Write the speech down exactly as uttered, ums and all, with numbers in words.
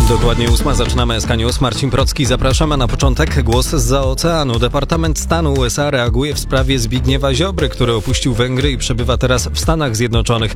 Dokładnie ósma, zaczynamy S K News. Marcin Procki, zapraszamy na początek. Głos zza oceanu. Departament Stanu U S A reaguje w sprawie Zbigniewa Ziobry, który opuścił Węgry i przebywa teraz w Stanach Zjednoczonych.